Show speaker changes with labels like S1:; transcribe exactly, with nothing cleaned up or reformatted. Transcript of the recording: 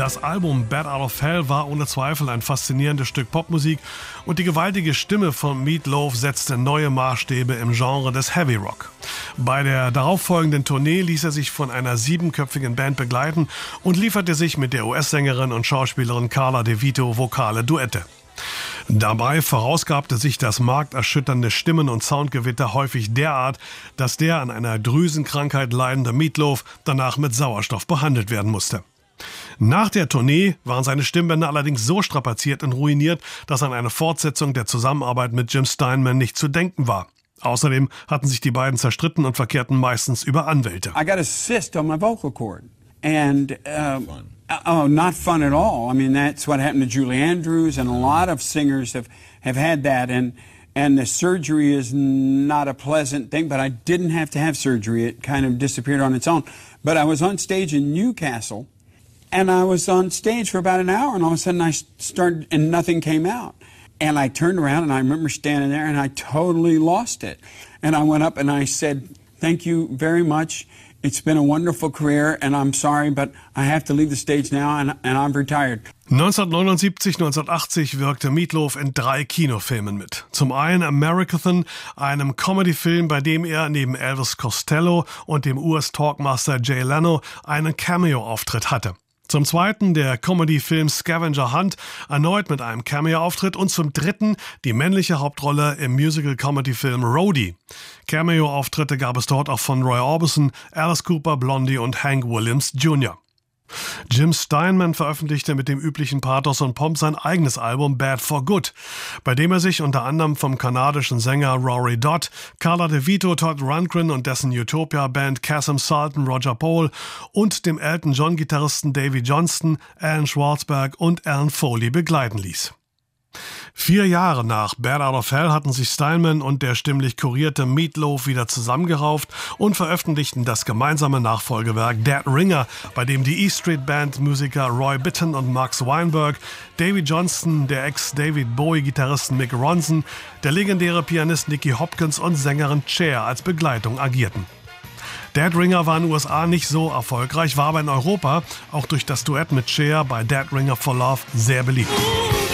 S1: Das Album Bat Out of Hell war ohne Zweifel ein faszinierendes Stück Popmusik und die gewaltige Stimme von Meat Loaf setzte neue Maßstäbe im Genre des Heavy Rock. Bei der darauffolgenden Tournee ließ er sich von einer siebenköpfigen Band begleiten und lieferte sich mit der U S-Sängerin und Schauspielerin Carla DeVito vokale Duette. Dabei verausgabte sich das markterschütternde Stimmen- und Soundgewitter häufig derart, dass der an einer Drüsenkrankheit leidende Meat Loaf danach mit Sauerstoff behandelt werden musste. Nach der Tournee waren seine Stimmbänder allerdings so strapaziert und ruiniert, dass an eine Fortsetzung der Zusammenarbeit mit Jim Steinman nicht zu denken war. Außerdem hatten sich die beiden zerstritten und verkehrten meistens über Anwälte.
S2: I got a cyst on my vocal cord and uh, oh, not fun at all. I mean, that's what happened to Julie Andrews, and a lot of singers have have had that, and and the surgery is not a pleasant thing, but I didn't have to have surgery. It kind of disappeared on its own. But I was on stage in Newcastle, and I was on stage for about an hour, and all of a sudden I started, and nothing came out. And I turned around, and I remember standing there, and I totally lost it. And I went up and I said, "Thank you very much. It's been a wonderful career, and I'm sorry, but I have to leave the stage now, and, and I'm retired."
S1: neunzehnhundertneunundsiebzig, neunzehnhundertachtzig wirkte Meat Loaf in drei Kinofilmen mit. Zum einen Americathon, einem Comedy-Film, bei dem er neben Elvis Costello und dem U S-Talkmaster Jay Leno einen Cameo-Auftritt hatte. Zum zweiten der Comedy-Film Scavenger Hunt, erneut mit einem Cameo-Auftritt, und zum dritten die männliche Hauptrolle im Musical-Comedy-Film Roadie. Cameo-Auftritte gab es dort auch von Roy Orbison, Alice Cooper, Blondie und Hank Williams Junior Jim Steinman veröffentlichte mit dem üblichen Pathos und Pomp sein eigenes Album Bad for Good, bei dem er sich unter anderem vom kanadischen Sänger Rory Dodd, Carla DeVito, Todd Rundgren und dessen Utopia-Band Kasim Sultan, Roger Pohl und dem Elton John-Gitarristen Davy Johnston, Alan Schwartzberg und Alan Foley begleiten ließ. Vier Jahre nach Bat Out of Hell hatten sich Steinman und der stimmlich kurierte Meat Loaf wieder zusammengerauft und veröffentlichten das gemeinsame Nachfolgewerk Dead Ringer, bei dem die E Street Band-Musiker Roy Bittan und Max Weinberg, Davy Johnston, der Ex-David Bowie-Gitarristen Mick Ronson, der legendäre Pianist Nicky Hopkins und Sängerin Cher als Begleitung agierten. Dead Ringer war in den U S A nicht so erfolgreich, war aber in Europa auch durch das Duett mit Cher bei Dead Ringer for Love sehr beliebt.